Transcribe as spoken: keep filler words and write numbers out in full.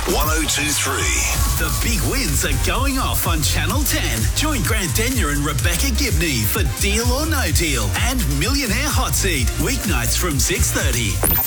one oh two three. The big wins are going off on Channel ten. Join Grant Denyer and Rebecca Gibney for Deal or No Deal and Millionaire Hot Seat, weeknights from six thirty.